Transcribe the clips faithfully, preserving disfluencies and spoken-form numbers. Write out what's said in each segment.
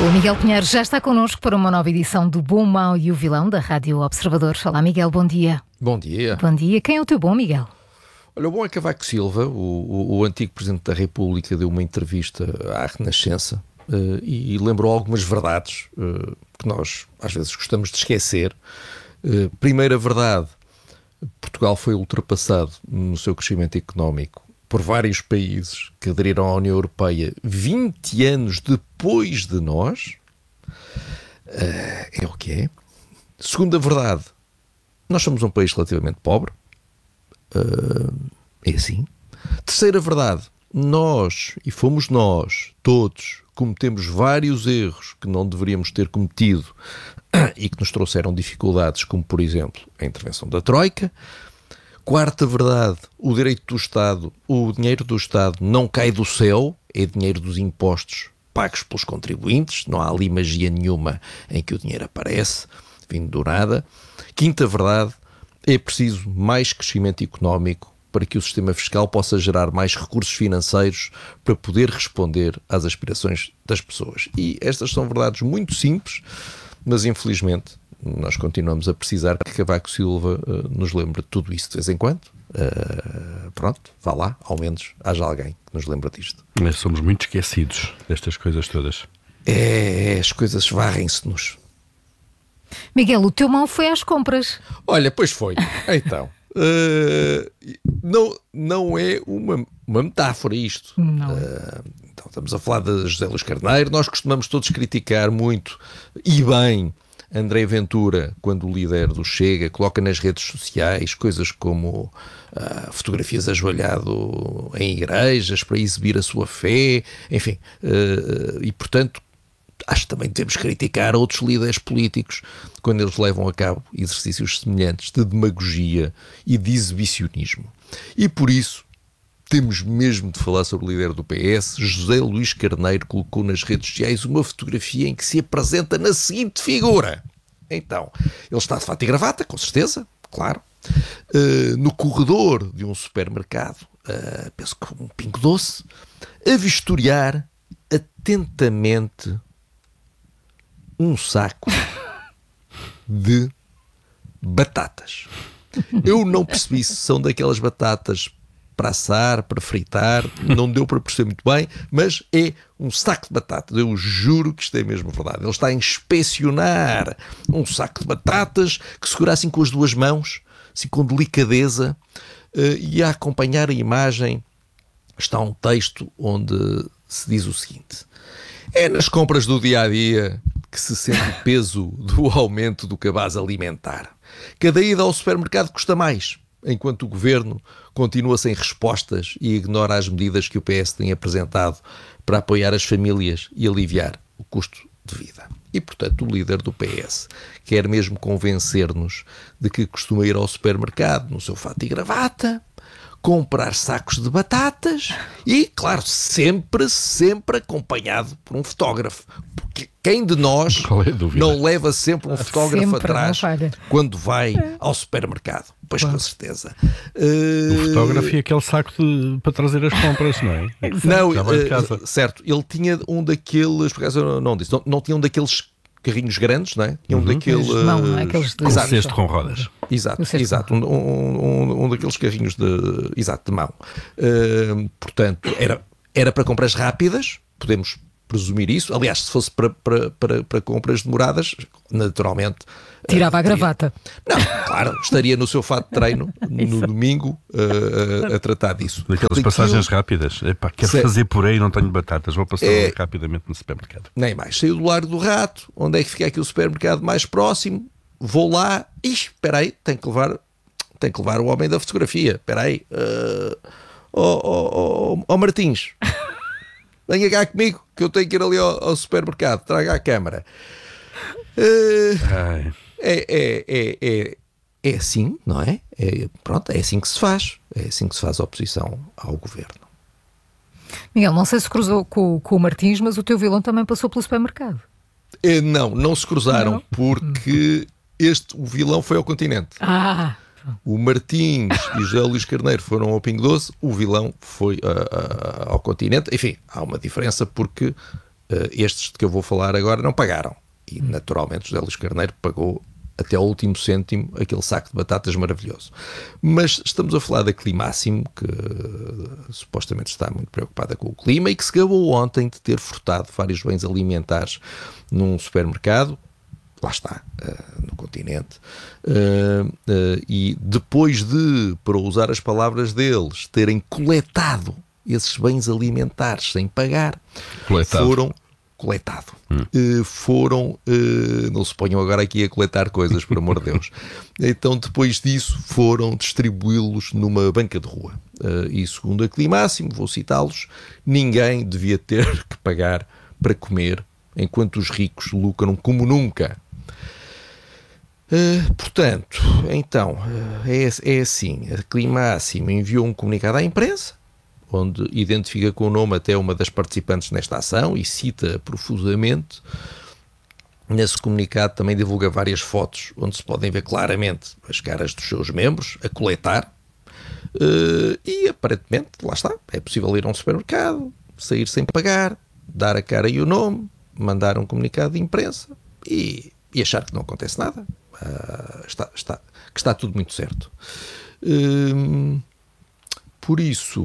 O Miguel Pinheiro já está connosco para uma nova edição do Bom, Mau e o Vilão da Rádio Observador. Olá, Miguel, bom dia. Bom dia. Bom dia. Quem é o teu bom, Miguel? Olha, o bom é Cavaco Silva, o, o, o antigo Presidente da República, deu uma entrevista à Renascença uh, e, e lembrou algumas verdades uh, que nós às vezes gostamos de esquecer. Uh, primeira verdade, Portugal foi ultrapassado no seu crescimento económico por vários países que aderiram à União Europeia vinte anos depois de nós. Uh, é o que é. Segunda verdade, nós somos um país relativamente pobre. Uh, é assim. Terceira verdade, nós, e fomos nós, todos, cometemos vários erros que não deveríamos ter cometido e que nos trouxeram dificuldades, como por exemplo a intervenção da Troika. Quarta verdade, o direito do Estado, o dinheiro do Estado não cai do céu, é dinheiro dos impostos pagos pelos contribuintes, não há ali magia nenhuma em que o dinheiro aparece, vindo do nada. Quinta verdade, é preciso mais crescimento económico para que o sistema fiscal possa gerar mais recursos financeiros para poder responder às aspirações das pessoas. E estas são verdades muito simples, mas infelizmente nós continuamos a precisar que Cavaco Silva uh, nos lembre de tudo isso de vez em quando. Uh, pronto, vá lá, ao menos haja alguém que nos lembre disto. Mas somos muito esquecidos destas coisas todas. É, as coisas varrem-se-nos. Miguel, o teu mau foi às compras. Olha, pois foi. Então, uh, não, não é uma, uma metáfora isto. Não. Uh, então, estamos a falar de José Luís Carneiro. Nós costumamos todos criticar muito, e bem, André Ventura, quando o líder do Chega coloca nas redes sociais coisas como uh, fotografias ajoelhado em igrejas para exibir a sua fé, enfim, uh, e portanto acho que também devemos criticar outros líderes políticos quando eles levam a cabo exercícios semelhantes de demagogia e de exibicionismo. E por isso temos mesmo de falar sobre o líder do P S. José Luís Carneiro colocou nas redes sociais uma fotografia em que se apresenta na seguinte figura. Então, ele está de fato e gravata, com certeza, claro, uh, no corredor de um supermercado, uh, penso que um Pingo Doce, a vistoriar atentamente um saco de batatas. Eu não percebi se são daquelas batatas para assar, para fritar, não deu para perceber muito bem, mas é um saco de batatas. Eu juro que isto é mesmo verdade. Ele está a inspecionar um saco de batatas que segura assim com as duas mãos, assim com delicadeza, e a acompanhar a imagem está um texto onde se diz o seguinte: é nas compras do dia-a-dia que se sente o peso do aumento do cabaz alimentar. Cada ida ao supermercado custa mais, enquanto o Governo continua sem respostas e ignora as medidas que o P S tem apresentado para apoiar as famílias e aliviar o custo de vida. E, portanto, o líder do P S quer mesmo convencer-nos de que costuma ir ao supermercado no seu fato e gravata, comprar sacos de batatas e, claro, sempre, sempre acompanhado por um fotógrafo. Porque quem de nós é não leva sempre um fotógrafo sempre, atrás quando vai ao supermercado? Pois, claro. Com certeza. Uh... O fotógrafo e aquele saco de, para trazer as compras, não é? Não, uh, certo. Ele tinha um daqueles, por acaso eu não disse, não, não tinha um daqueles carrinhos grandes, não é? Tinha um uhum. daqueles... Não, aqueles de... Com cesto com rodas. Exato, exato. Um, um, um daqueles carrinhos de, exato, de mão. Uh, portanto, era, era para compras rápidas, podemos presumir isso. Aliás, se fosse para, para, para, para compras demoradas, naturalmente... Tirava uh, a gravata. Não, claro, estaria no seu fato de treino no domingo uh, a, a tratar disso. Daquelas Portanto, passagens aquilo... rápidas. Epá, quero Se... fazer purê e não tenho batatas, vou passar é... rapidamente no supermercado. Nem mais. Saiu do Largo do Rato, onde é que fica aqui o supermercado mais próximo, vou lá, ixi, espera aí, tenho que levar, tenho que levar o homem da fotografia, espera aí, uh... oh, oh, oh, oh Martins, venha cá comigo, que eu tenho que ir ali ao, ao supermercado, traga a câmara. Uh... É, é, é, é, é assim, não é? é? Pronto, é assim que se faz. É assim que se faz a oposição ao governo. Miguel, não sei se cruzou com, com o Martins, mas o teu vilão também passou pelo supermercado. É, não, não se cruzaram, não. porque este, o vilão foi ao Continente. Ah! O Martins e José Luís Carneiro foram ao Pingo Doce, o vilão foi uh, uh, ao Continente. Enfim, há uma diferença porque Uh, estes de que eu vou falar agora não pagaram. E, naturalmente, José Luís Carneiro pagou até ao último cêntimo aquele saco de batatas maravilhoso. Mas estamos a falar da Climáximo, que uh, supostamente está muito preocupada com o clima e que se gabou ontem de ter furtado vários bens alimentares num supermercado. Lá está, uh, no continente. Uh, uh, e depois de, para usar as palavras deles, terem coletado esses bens alimentares sem pagar, Coletado. foram... coletado. Hum. Uh, foram, uh, não se ponham agora aqui a coletar coisas, por amor de Deus. Então, depois disso, foram distribuí-los numa banca de rua. Uh, e segundo a Climáximo, vou citá-los, ninguém devia ter que pagar para comer, enquanto os ricos lucram como nunca. Uh, portanto, então, uh, é, é assim, a Climáximo enviou um comunicado à imprensa, onde identifica com o nome até uma das participantes nesta ação e cita profusamente. Nesse comunicado também divulga várias fotos onde se podem ver claramente as caras dos seus membros a coletar. Uh, e aparentemente, lá está, é possível ir a um supermercado, sair sem pagar, dar a cara e o nome, mandar um comunicado de imprensa e, e achar que não acontece nada. Uh, está, está, que está tudo muito certo. Uh, Por isso...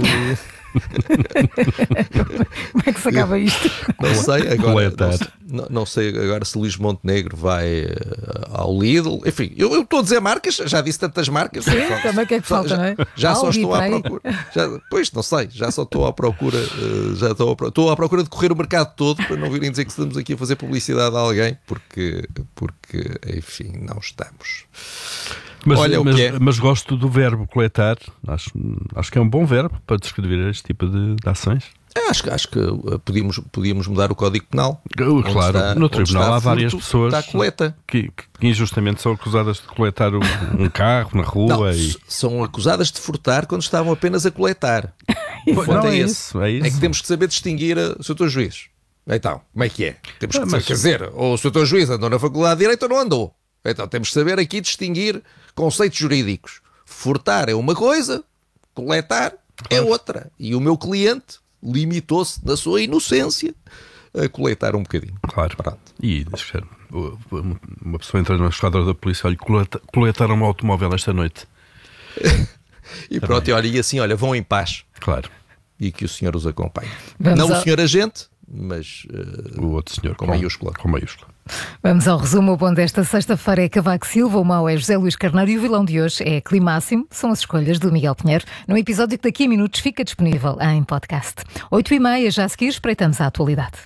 Como é que se acaba isto? Não sei agora, não, não sei agora se Luís Montenegro vai uh, ao Lidl. Enfim, eu, eu estou a dizer marcas, já disse tantas marcas. Sim, também o que é que falta, já, não é? Já só Aldi, estou à procura. Já, pois, não sei, já só estou à procura. Uh, já estou, à, estou à procura de correr o mercado todo para não virem dizer que estamos aqui a fazer publicidade a alguém, porque, porque enfim, não estamos. Mas, Olha, mas, o que é. mas gosto do verbo coletar. Acho, acho que é um bom verbo para descrever este tipo de, de ações. É, acho, acho que uh, podíamos, podíamos mudar o Código Penal. Uh, claro, está, no tribunal há várias furto, pessoas está a coleta. Que, que injustamente são acusadas de coletar um, um carro na rua. Não, e... são acusadas de furtar quando estavam apenas a coletar. Não, não é, é, isso, é isso. É que temos que saber distinguir a doutor Juiz. Então, como é que é? Temos que ah, saber, mas... quer dizer, ou o doutor Juiz andou na Faculdade de Direito ou não andou. Então temos que saber aqui distinguir conceitos jurídicos. Furtar é uma coisa, coletar é outra. E o meu cliente limitou-se, na sua inocência, a coletar um bocadinho. Claro. Pronto. E uma pessoa entra na esquadra da polícia, olha, coleta, coletaram um automóvel esta noite. E pronto, e olha, e assim, olha, vão em paz. Claro. E que o senhor os acompanhe. Vamos não ao... o senhor agente, mas uh, o outro senhor com, com maiúscula. Com maiúscula. Vamos ao resumo. O bom desta sexta-feira é Cavaco Silva, o mau é José Luís Carneiro e o vilão de hoje é Climáximo. São as escolhas do Miguel Pinheiro, num episódio que daqui a minutos fica disponível em podcast. Oito e meia, já a seguir, espreitamos a atualidade.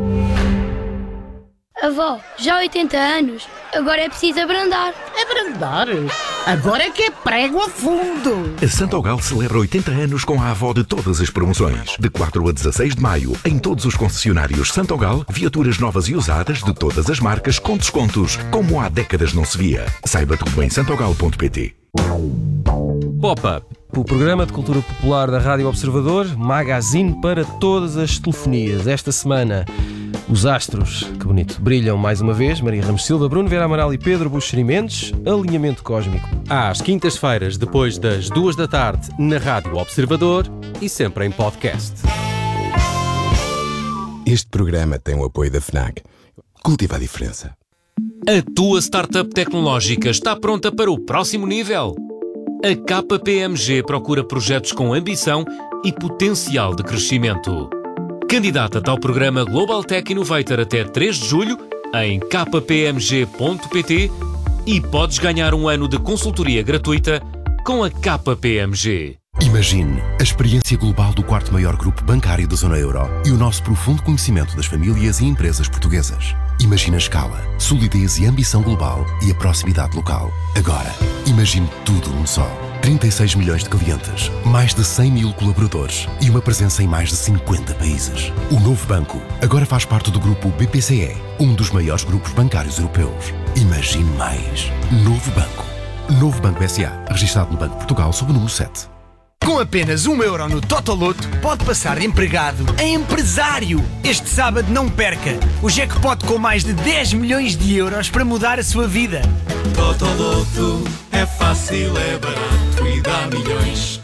Avó, já há oitenta anos, agora é preciso abrandar. Abrandar? Agora é que é prego a fundo! A Santogal celebra oitenta anos com a avó de todas as promoções. De quatro a dezasseis de maio, em todos os concessionários Santogal, viaturas novas e usadas de todas as marcas com descontos, como há décadas não se via. Saiba tudo em santogal ponto pt. Pop-Up, o programa de cultura popular da Rádio Observador, magazine para todas as telefonias. Esta semana, os astros, que bonito, brilham mais uma vez. Maria Ramos Silva, Bruno Vera Amaral e Pedro Buxeri Mendes. Alinhamento cósmico. Às quintas-feiras, depois das duas da tarde, na Rádio Observador e sempre em podcast. Este programa tem o apoio da FNAC. Cultiva a diferença. A tua startup tecnológica está pronta para o próximo nível? A K P M G procura projetos com ambição e potencial de crescimento. Candidata-te ao programa Global Tech Innovator até três de julho em k p m g ponto p t e podes ganhar um ano de consultoria gratuita com a K P M G. Imagine a experiência global do quarto maior grupo bancário da zona euro e o nosso profundo conhecimento das famílias e empresas portuguesas. Imagine a escala, solidez e ambição global e a proximidade local. Agora, imagine tudo num só. trinta e seis milhões de clientes, mais de cem mil colaboradores e uma presença em mais de cinquenta países. O novo banco agora faz parte do grupo B P C E, um dos maiores grupos bancários europeus. Imagine mais. Novo Banco. Novo Banco S A, registado no Banco de Portugal sob o número sete. Com apenas um euro no Totoloto, pode passar de empregado a empresário. Este sábado não perca o jackpot com mais de dez milhões de euros para mudar a sua vida. Totoloto é fácil, é barato e dá milhões.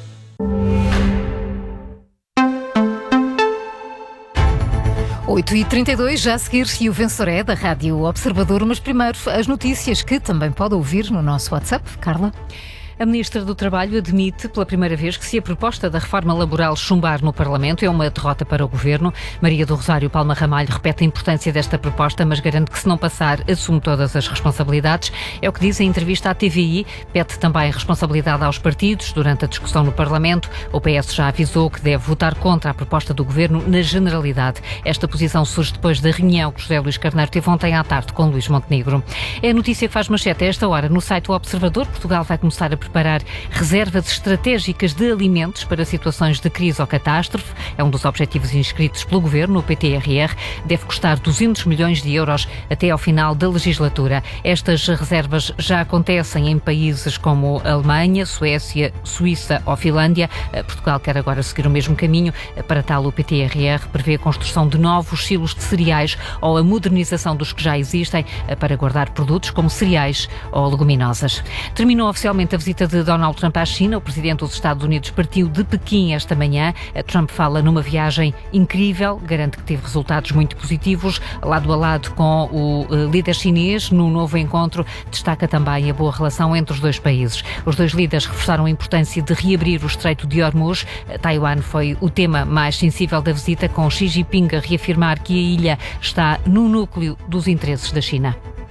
oito e trinta e dois, já a seguir, e o vencedor é da Rádio Observador, mas primeiro as notícias que também pode ouvir no nosso WhatsApp. Carla? A Ministra do Trabalho admite pela primeira vez que se a proposta da reforma laboral chumbar no Parlamento é uma derrota para o Governo. Maria do Rosário Palma Ramalho repete a importância desta proposta, mas garante que se não passar, assume todas as responsabilidades. É o que diz em entrevista à T V I. Pede também responsabilidade aos partidos durante a discussão no Parlamento. O P S já avisou que deve votar contra a proposta do Governo na generalidade. Esta posição surge depois da reunião que José Luís Carneiro teve ontem à tarde com Luís Montenegro. É a notícia que faz manchete a esta hora no site do Observador. Portugal vai começar a preparar reservas estratégicas de alimentos para situações de crise ou catástrofe. É um dos objetivos inscritos pelo Governo, o P T R R. Deve custar duzentos milhões de euros até ao final da legislatura. Estas reservas já acontecem em países como Alemanha, Suécia, Suíça ou Finlândia. Portugal quer agora seguir o mesmo caminho. Para tal, o P T R R prevê a construção de novos silos de cereais ou a modernização dos que já existem para guardar produtos como cereais ou leguminosas. Terminou oficialmente a visita de Donald Trump à China. O presidente dos Estados Unidos partiu de Pequim esta manhã. Trump fala numa viagem incrível, garante que teve resultados muito positivos, lado a lado com o líder chinês. No novo encontro, destaca também a boa relação entre os dois países. Os dois líderes reforçaram a importância de reabrir o Estreito de Hormuz. Taiwan foi o tema mais sensível da visita, com Xi Jinping a reafirmar que a ilha está no núcleo dos interesses da China.